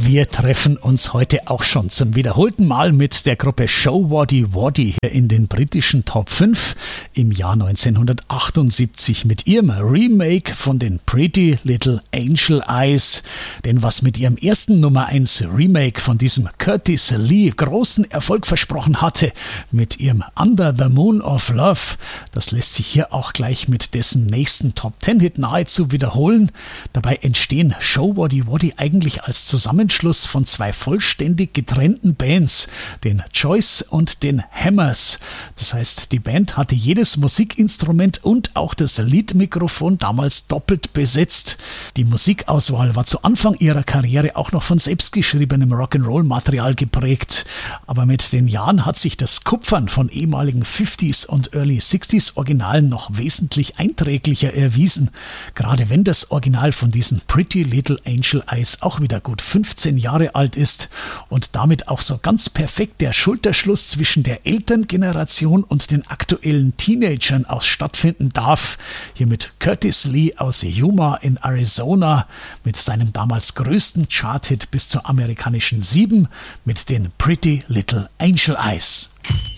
Wir treffen uns heute auch schon zum wiederholten Mal mit der Gruppe Show Waddy Waddy hier in den britischen Top 5 im Jahr 1978 mit ihrem Remake von den Pretty Little Angel Eyes. Denn was mit ihrem ersten Nummer 1 Remake von diesem Curtis Lee großen Erfolg versprochen hatte, mit ihrem Under the Moon of Love, das lässt sich hier auch gleich mit dessen nächsten Top 10 Hit nahezu wiederholen. Dabei entstehen Show Waddy Waddy eigentlich als Zusammenschluss von zwei vollständig getrennten Bands, den Choice und den Hammers. Das heißt, die Band hatte jedes Musikinstrument und auch das Leadmikrofon damals doppelt besetzt. Die Musikauswahl war zu Anfang ihrer Karriere auch noch von selbstgeschriebenem Rock'n'Roll-Material geprägt. Aber mit den Jahren hat sich das Kupfern von ehemaligen 50s und Early 60s Originalen noch wesentlich einträglicher erwiesen. Gerade wenn das Original von diesen Pretty Little Angel Eyes auch wieder gut 15 Jahre alt ist und damit auch so ganz perfekt der Schulterschluss zwischen der Elterngeneration und den aktuellen Teenagern auch stattfinden darf. Hier mit Curtis Lee aus Yuma in Arizona mit seinem damals größten Chart-Hit bis zur amerikanischen 7 mit den Pretty Little Angel Eyes.